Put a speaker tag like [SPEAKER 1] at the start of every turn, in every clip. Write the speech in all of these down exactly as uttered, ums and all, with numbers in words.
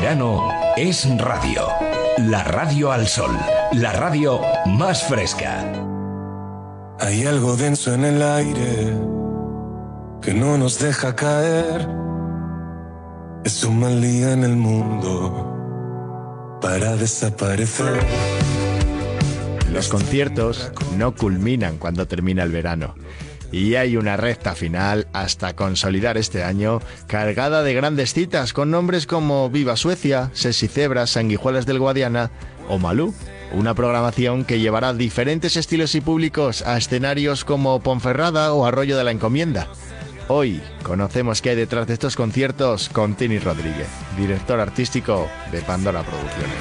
[SPEAKER 1] verano es radio. La radio al sol. La radio más fresca.
[SPEAKER 2] Hay algo denso en el aire que no nos deja caer. Es un mal día en el mundo para desaparecer.
[SPEAKER 3] Los conciertos no culminan cuando termina el verano. Y hay una recta final hasta consolidar este año cargada de grandes citas con nombres como Viva Suecia, Sexy Zebras, Sanguijuelas del Guadiana o Malú. Una programación que llevará diferentes estilos y públicos a escenarios como Ponferrada o Arroyo de la Encomienda. Hoy conocemos qué hay detrás de estos conciertos con Tini Rodríguez, director artístico de Pandora Producciones.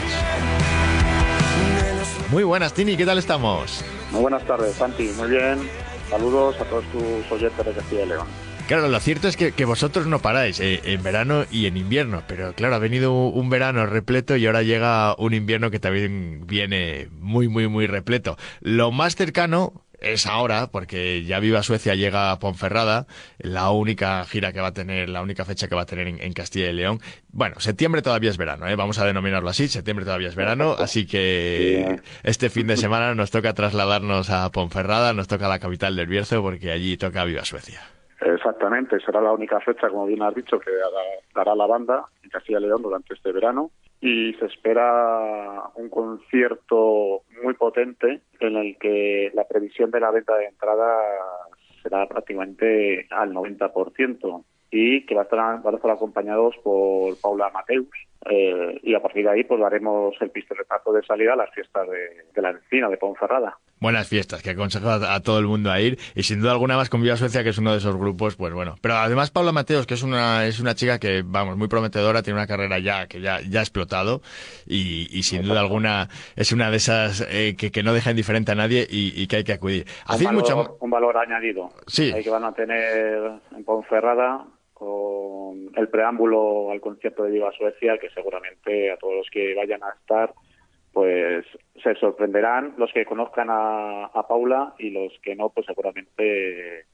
[SPEAKER 3] Muy buenas, Tini, ¿qué tal estamos?
[SPEAKER 4] Muy buenas tardes, Santi, muy bien. Saludos a todos tus oyentes de Castilla y León.
[SPEAKER 3] Claro, lo cierto es que, que vosotros no paráis eh, en verano y en invierno, pero claro, ha venido un verano repleto y ahora llega un invierno que también viene muy, muy, muy repleto. Lo más cercano es ahora, porque ya Viva Suecia llega a Ponferrada, la única gira que va a tener, la única fecha que va a tener en, en Castilla y León. Bueno, septiembre todavía es verano, ¿eh? Vamos a denominarlo así, septiembre todavía es verano, así que este fin de semana nos toca trasladarnos a Ponferrada, nos toca la capital del Bierzo, porque allí toca Viva Suecia.
[SPEAKER 4] Exactamente, será la única fecha, como bien has dicho, que dará la banda en Castilla y León durante este verano. Y se espera un concierto muy potente en el que la previsión de la venta de entradas será prácticamente al noventa por ciento y que va a estar, van a estar acompañados por Paula Mateus. Eh, y a partir de ahí pues daremos el pistoletazo de salida a las fiestas de, de la Encina, de Ponferrada.
[SPEAKER 3] Buenas fiestas, que aconsejo a, a todo el mundo a ir, y sin duda alguna más con Viva Suecia, que es uno de esos grupos, pues bueno. Pero además Paula Mateos, que es una es una chica que, vamos, muy prometedora, tiene una carrera ya que ya, ya ha explotado, y, y sin duda alguna es una de esas eh, que, que no deja indiferente a nadie y, y que hay que acudir.
[SPEAKER 4] Un valor,
[SPEAKER 3] mucho...
[SPEAKER 4] un valor añadido.
[SPEAKER 3] Sí.
[SPEAKER 4] Hay que van a tener en Ponferrada con el preámbulo al concierto de Viva Suecia, que seguramente a todos los que vayan a estar pues se sorprenderán, los que conozcan a, a Paula, y los que no, pues seguramente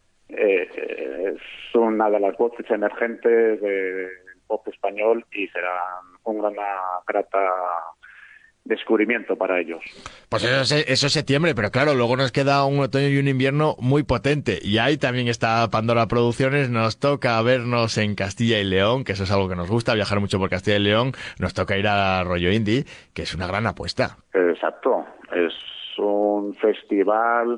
[SPEAKER 4] eh, es una de las voces emergentes del pop español y será un gran grata descubrimiento para ellos.
[SPEAKER 3] Pues eso es, eso es septiembre, pero claro, luego nos queda un otoño y un invierno muy potente, y ahí también está Pandora Producciones. Nos toca vernos en Castilla y León, que eso es algo que nos gusta, viajar mucho por Castilla y León. Nos toca ir a Rollo Indie, que es una gran apuesta.
[SPEAKER 4] Exacto, es un festival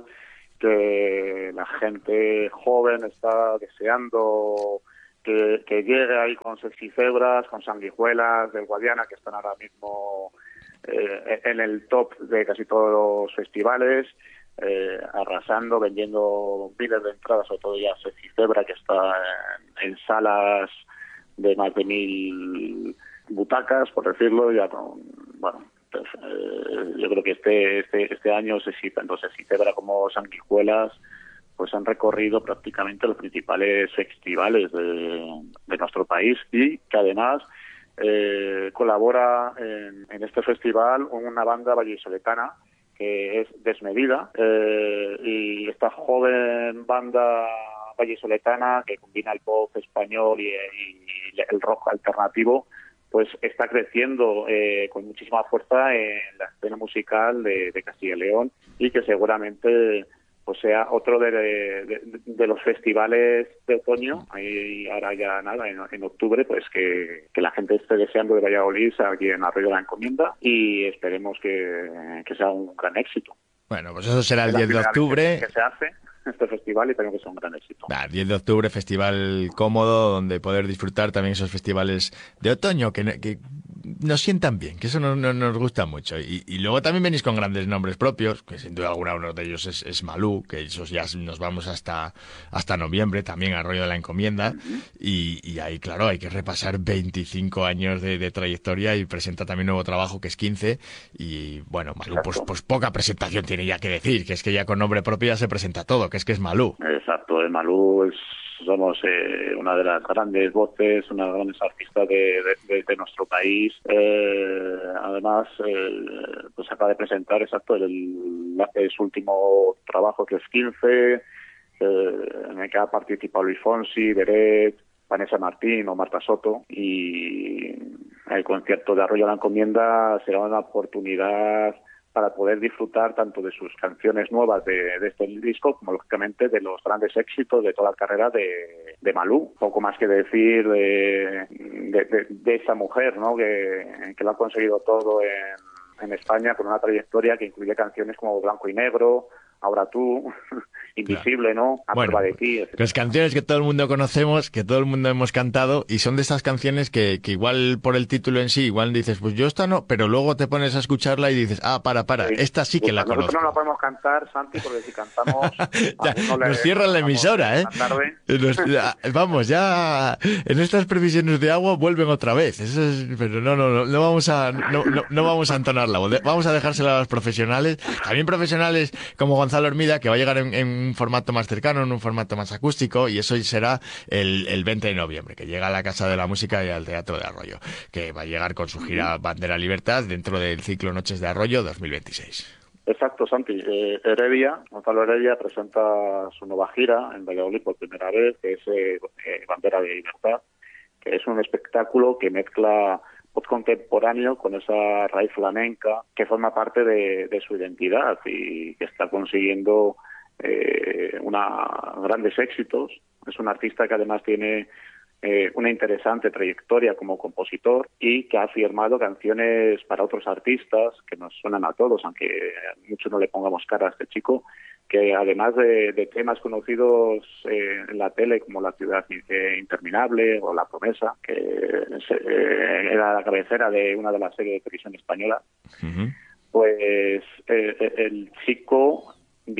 [SPEAKER 4] que la gente joven está deseando que, que llegue ahí con Sexy Zebras, con Sanguijuelas del Guadiana, que están ahora mismo Eh, en el top de casi todos los festivales, eh, arrasando, vendiendo miles de entradas, sobre todo ya Sexy Zebra, que está en, en salas de más de mil butacas, por decirlo, ya con, bueno, pues, eh, yo creo que este este este año Sexy, tanto Sexy Zebra como Sanguijuelas pues han recorrido prácticamente los principales festivales de, de nuestro país, y que además Eh, colabora en, en este festival una banda vallisoletana que es Desmedida, eh, y esta joven banda vallisoletana que combina el pop español y, y el rock alternativo, pues está creciendo eh, con muchísima fuerza en la escena musical de, de Castilla y León, y que seguramente pues sea otro de, de, de los festivales de otoño, ahí ahora ya nada, en, en octubre, pues que, que la gente esté deseando de Valladolid aquí en Arroyo de la Encomienda, y esperemos que, que sea un gran éxito.
[SPEAKER 3] Bueno, pues eso será el diez de octubre.
[SPEAKER 4] Que se hace este festival, y tengo que ser un gran éxito.
[SPEAKER 3] Ah, diez de octubre, festival cómodo, donde poder disfrutar también esos festivales de otoño que, que nos sientan bien, que eso no, no, nos gusta mucho. Y, y luego también venís con grandes nombres propios, que sin duda alguna uno de ellos es, es Malú, que esos ya nos vamos hasta hasta noviembre, también a Arroyo de la Encomienda. Uh-huh. y, y ahí, claro, hay que repasar veinticinco años de, de trayectoria, y presenta también nuevo trabajo, que es quince. Y bueno, Malú, pues, pues poca presentación tiene ya que decir, que es que ya con nombre propio ya se presenta todo, que es que es Malú.
[SPEAKER 4] Exacto, el Malú es, somos eh, una de las grandes voces, una de las grandes artistas de, de, de nuestro país. Eh, además, eh, pues acaba de presentar, exacto, el, el, su último trabajo, que es quince, eh, en el que ha participado Luis Fonsi, Beret, Vanessa Martín o Marta Soto, y el concierto de Arroyo de la Encomienda será una oportunidad para poder disfrutar tanto de sus canciones nuevas de, de este disco, como lógicamente de los grandes éxitos de toda la carrera de, de Malú. Poco más que decir de, de, de, de esa mujer, ¿no? que, que lo ha conseguido todo en, en España, con una trayectoria que incluye canciones como Blanco y Negro, Ahora tú, Invisible, claro. ¿no? A
[SPEAKER 3] bueno,
[SPEAKER 4] prueba de ti. Etcétera.
[SPEAKER 3] Las canciones que todo el mundo conocemos, que todo el mundo hemos cantado, y son de esas canciones que, que igual por el título en sí, igual dices, pues yo esta no, pero luego te pones a escucharla y dices, ah, para, para, sí. esta sí que pues la
[SPEAKER 4] nosotros
[SPEAKER 3] conozco.
[SPEAKER 4] Nosotros no la podemos cantar, Santi, porque si cantamos...
[SPEAKER 3] ya, no nos cierran la emisora, ¿eh? Nos, ya, vamos, ya en estas previsiones de agua vuelven otra vez. Eso es, pero no, no, no, no vamos a no, no, no vamos a entonarla. Vamos a dejársela a los profesionales. También profesionales como Gonzalo Hermida, que va a llegar en, en un formato más cercano, en un formato más acústico, y eso será el, el veinte de noviembre, que llega a la Casa de la Música y al Teatro de Arroyo, que va a llegar con su gira Bandera Libertad dentro del ciclo Noches de Arroyo dos mil veintiséis.
[SPEAKER 4] Exacto, Santi. Eh, Heredia, Gonzalo Heredia presenta su nueva gira en Valladolid por primera vez, que es eh, Bandera de Libertad, que es un espectáculo que mezcla pop contemporáneo con esa raíz flamenca que forma parte de, de su identidad y que está consiguiendo eh, una, grandes éxitos. Es un artista que además tiene eh, una interesante trayectoria como compositor y que ha firmado canciones para otros artistas que nos suenan a todos, aunque mucho no le pongamos cara a este chico, que además de, de temas conocidos eh, en la tele como La ciudad eh, interminable o La promesa, que eh, era la cabecera de una de las series de televisión española, uh-huh. pues eh, el chico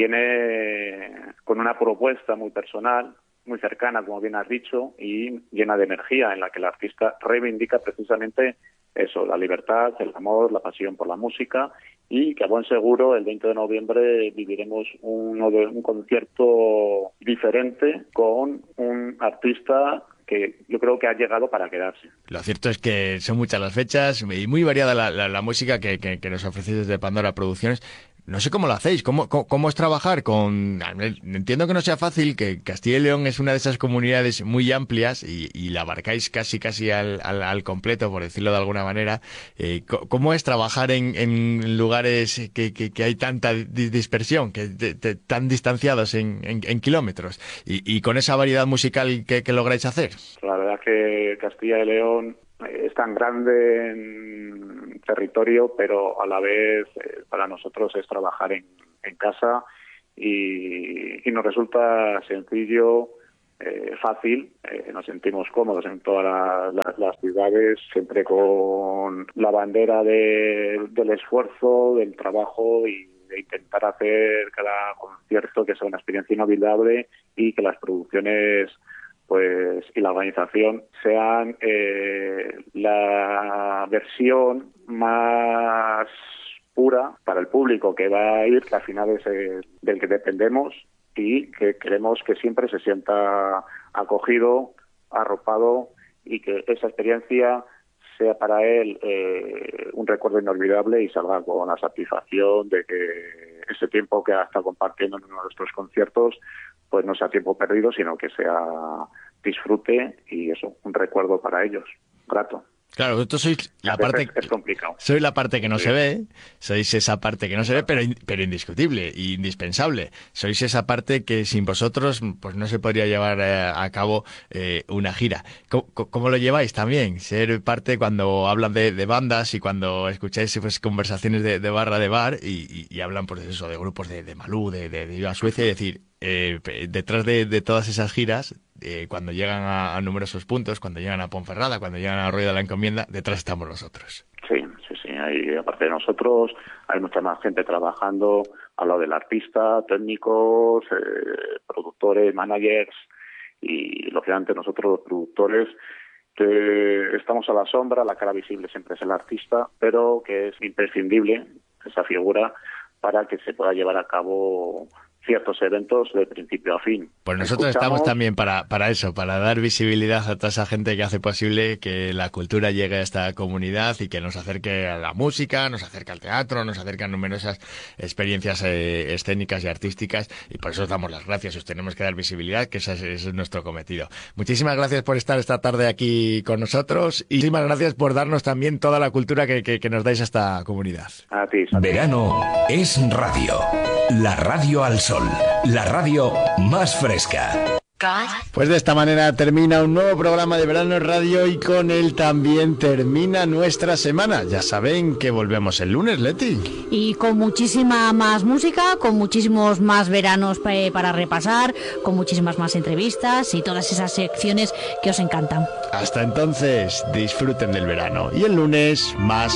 [SPEAKER 4] viene con una propuesta muy personal, muy cercana, como bien has dicho, y llena de energía, en la que el artista reivindica precisamente eso, la libertad, el amor, la pasión por la música, y que a buen seguro el veinte de noviembre viviremos uno de, un concierto diferente con un artista que yo creo que ha llegado para quedarse.
[SPEAKER 3] Lo cierto es que son muchas las fechas y muy variada la, la, la música que, que, que nos ofrecéis desde Pandora Producciones. No sé cómo lo hacéis, cómo, cómo, cómo es trabajar con... Entiendo que no sea fácil, que Castilla y León es una de esas comunidades muy amplias y, y la abarcáis casi casi al, al, al completo, por decirlo de alguna manera. Eh, ¿Cómo es trabajar en, en lugares que, que, que hay tanta dispersión, que te, te, tan distanciados en, en, en kilómetros, y, y con esa variedad musical que, que lográis hacer?
[SPEAKER 4] La verdad que Castilla y León es tan grande en territorio, pero a la vez eh, para nosotros es trabajar en, en casa y, y nos resulta sencillo, eh, fácil, eh, nos sentimos cómodos en todas la, la, las ciudades, siempre con la bandera de, del esfuerzo, del trabajo y de intentar hacer cada concierto que sea una experiencia inolvidable y que las producciones pues y la organización sean eh, la versión más pura para el público que va a ir, que al final es el, del que dependemos y que queremos que siempre se sienta acogido, arropado y que esa experiencia sea para él eh, un recuerdo inolvidable y salga con la satisfacción de que ese tiempo que ha estado compartiendo en uno de nuestros conciertos pues no sea tiempo perdido, sino que sea disfrute y eso, un recuerdo para ellos, grato.
[SPEAKER 3] Claro, vosotros sois la parte
[SPEAKER 4] es, es complicado.
[SPEAKER 3] Sois la parte que no sí. se ve, sois esa parte que no se ve, pero pero indiscutible e indispensable. Sois esa parte que sin vosotros pues no se podría llevar eh, a cabo eh, una gira. ¿Cómo, ¿Cómo lo lleváis también? Ser parte cuando hablan de, de bandas y cuando escucháis pues conversaciones de, de barra de bar y, y, y hablan pues eso de grupos de, de Malú, de, de, de Viva Suecia, y decir, eh, detrás de, de todas esas giras, Eh, cuando llegan a, a numerosos puntos, cuando llegan a Ponferrada, cuando llegan a Arroyo de la Encomienda, detrás estamos nosotros.
[SPEAKER 4] Sí, sí, sí. Hay, aparte de nosotros, hay mucha más gente trabajando al lado del artista, técnicos, eh, productores, managers y, lógicamente, nosotros los productores que estamos a la sombra, la cara visible siempre es el artista, pero que es imprescindible esa figura para que se pueda llevar a cabo ciertos eventos de principio a fin.
[SPEAKER 3] Pues nosotros
[SPEAKER 4] Escuchamos...
[SPEAKER 3] estamos también para, para eso, para dar visibilidad a toda esa gente que hace posible que la cultura llegue a esta comunidad y que nos acerque a la música, nos acerque al teatro, nos acerque a numerosas experiencias eh, escénicas y artísticas, y por eso os damos las gracias, os tenemos que dar visibilidad, que ese es, ese es nuestro cometido. Muchísimas gracias por estar esta tarde aquí con nosotros y muchísimas gracias por darnos también toda la cultura que, que, que nos dais a esta comunidad.
[SPEAKER 4] A ti, a ti.
[SPEAKER 1] Verano es radio. La radio al sol. La radio más fresca.
[SPEAKER 3] Pues de esta manera termina un nuevo programa de Verano Radio y con él también termina nuestra semana. Ya saben que volvemos el lunes, Leti.
[SPEAKER 5] Y con muchísima más música, con muchísimos más veranos para repasar, con muchísimas más entrevistas y todas esas secciones que os encantan.
[SPEAKER 3] Hasta entonces, disfruten del verano y el lunes más